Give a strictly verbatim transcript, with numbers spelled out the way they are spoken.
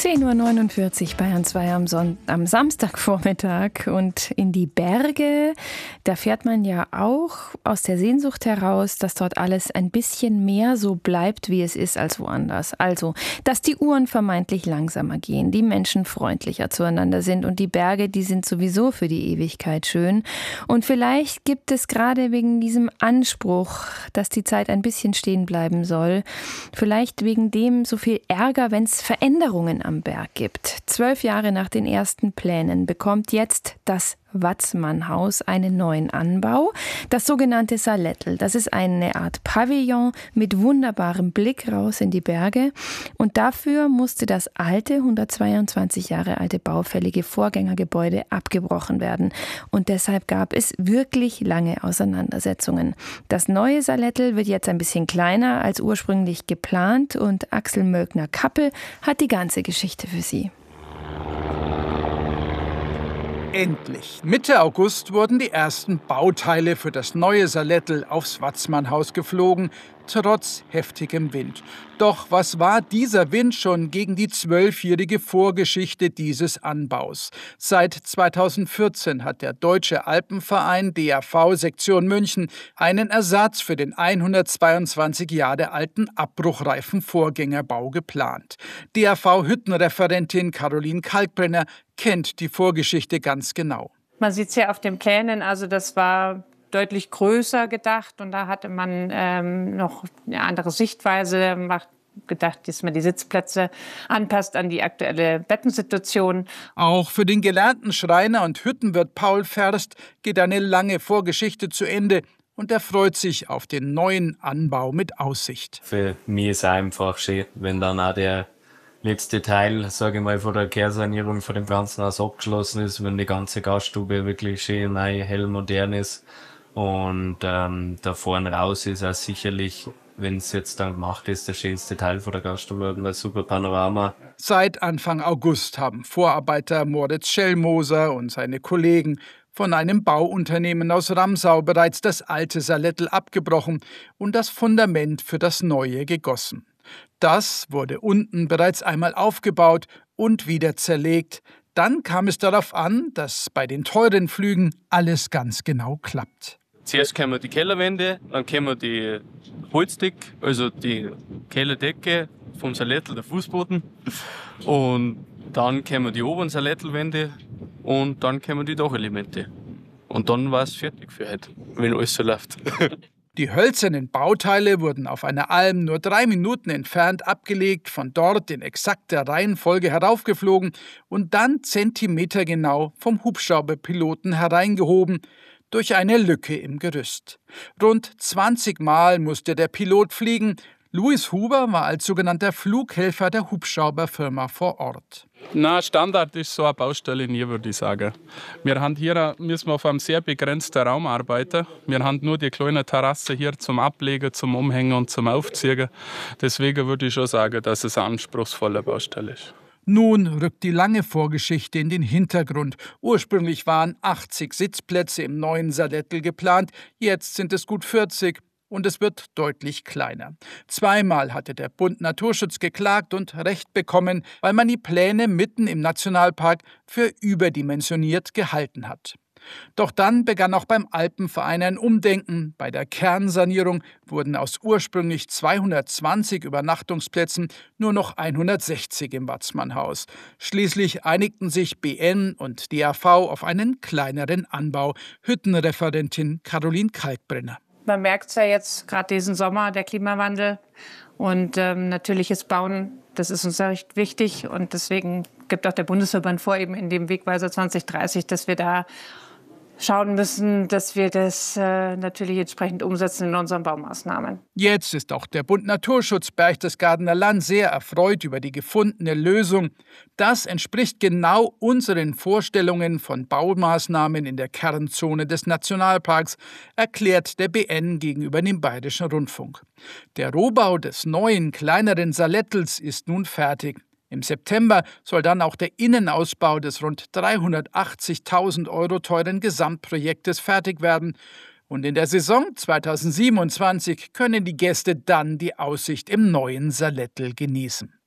zehn Uhr neunundvierzig, Bayern zwei am, Son- am Samstagvormittag. Und in die Berge, da fährt man ja auch aus der Sehnsucht heraus, dass dort alles ein bisschen mehr so bleibt, wie es ist, als woanders. Also, dass die Uhren vermeintlich langsamer gehen, die Menschen freundlicher zueinander sind und die Berge, die sind sowieso für die Ewigkeit schön. Und vielleicht gibt es gerade wegen diesem Anspruch, dass die Zeit ein bisschen stehen bleiben soll, vielleicht wegen dem so viel Ärger, wenn es Veränderungen am Berg gibt. Zwölf Jahre nach den ersten Plänen bekommt jetzt das Watzmannhaus einen neuen Anbau, das sogenannte Salettl. Das ist eine Art Pavillon mit wunderbarem Blick raus in die Berge. Und dafür musste das alte, hundertzweiundzwanzig Jahre alte baufällige Vorgängergebäude abgebrochen werden. Und deshalb gab es wirklich lange Auseinandersetzungen. Das neue Salettl wird jetzt ein bisschen kleiner als ursprünglich geplant und Axel Mölkner-Kappel hat die ganze Geschichte für Sie. Endlich. Mitte August wurden die ersten Bauteile für das neue Salettl aufs Watzmannhaus geflogen, trotz heftigem Wind. Doch was war dieser Wind schon gegen die zwölfjährige Vorgeschichte dieses Anbaus? Seit zweitausendvierzehn hat der Deutsche Alpenverein D A V Sektion München einen Ersatz für den hundertzweiundzwanzig Jahre alten abbruchreifen Vorgängerbau geplant. D A V-Hüttenreferentin Caroline Kalkbrenner kennt die Vorgeschichte ganz genau. Man sieht es ja auf den Plänen, also das war deutlich größer gedacht und da hatte man ähm, noch eine andere Sichtweise macht, gedacht, dass man die Sitzplätze anpasst an die aktuelle Bettensituation. Auch für den gelernten Schreiner und Hüttenwirt Paul Ferst geht eine lange Vorgeschichte zu Ende und er freut sich auf den neuen Anbau mit Aussicht. Für mich ist es einfach schön, wenn dann auch der letzte Teil, sage ich mal, von der Kehrsanierung von dem ganzen Haus abgeschlossen ist, wenn die ganze Gaststube wirklich schön neu, hell, modern ist. Und ähm, da vorne raus ist auch sicherlich, wenn es jetzt dann gemacht ist, der schönste Teil von der Gaststube, ein super Panorama. Seit Anfang August haben Vorarbeiter Moritz Schellmoser und seine Kollegen von einem Bauunternehmen aus Ramsau bereits das alte Salettl abgebrochen und das Fundament für das neue gegossen. Das wurde unten bereits einmal aufgebaut und wieder zerlegt. Dann kam es darauf an, dass bei den teuren Flügen alles ganz genau klappt. Zuerst kommen die Kellerwände, dann kommen die Holzdecke, also die Kellerdecke vom Salettl, der Fußboden. Und dann kommen die oberen Salettlwände und dann kommen die Dachelemente. Und dann war es fertig für heute, wenn alles so läuft. Die hölzernen Bauteile wurden auf einer Alm nur drei Minuten entfernt abgelegt, von dort in exakter Reihenfolge heraufgeflogen und dann zentimetergenau vom Hubschrauberpiloten hereingehoben durch eine Lücke im Gerüst. Rund zwanzig Mal musste der Pilot fliegen. Louis Huber war als sogenannter Flughelfer der Hubschrauberfirma vor Ort. Na, Standard ist so eine Baustelle nie, würde ich sagen. Wir haben hier müssen wir auf einem sehr begrenzten Raum arbeiten. Wir haben nur die kleine Terrasse hier zum Ablegen, zum Umhängen und zum Aufziehen. Deswegen würde ich schon sagen, dass es eine anspruchsvolle Baustelle ist. Nun rückt die lange Vorgeschichte in den Hintergrund. Ursprünglich waren achtzig Sitzplätze im neuen Salettl geplant, jetzt sind es gut vierzig. Und es wird deutlich kleiner. Zweimal hatte der Bund Naturschutz geklagt und Recht bekommen, weil man die Pläne mitten im Nationalpark für überdimensioniert gehalten hat. Doch dann begann auch beim Alpenverein ein Umdenken. Bei der Kernsanierung wurden aus ursprünglich zweihundertzwanzig Übernachtungsplätzen nur noch hundertsechzig im Watzmannhaus. Schließlich einigten sich B N und D A V auf einen kleineren Anbau. Hüttenreferentin Caroline Kalkbrenner. Man merkt es ja jetzt gerade diesen Sommer, der Klimawandel und ähm, natürliches Bauen, das ist uns ja recht wichtig. Und deswegen gibt auch der Bundesverband vor, eben in dem Wegweiser zwanzig dreißig, dass wir da schauen müssen, dass wir das äh, natürlich entsprechend umsetzen in unseren Baumaßnahmen. Jetzt ist auch der Bund Naturschutz Berchtesgadener Land sehr erfreut über die gefundene Lösung. Das entspricht genau unseren Vorstellungen von Baumaßnahmen in der Kernzone des Nationalparks, erklärt der B N gegenüber dem Bayerischen Rundfunk. Der Rohbau des neuen, kleineren Salettls ist nun fertig. Im September soll dann auch der Innenausbau des rund dreihundertachtzigtausend Euro teuren Gesamtprojektes fertig werden. Und in der Saison zweitausendsiebenundzwanzig können die Gäste dann die Aussicht im neuen Salettl genießen.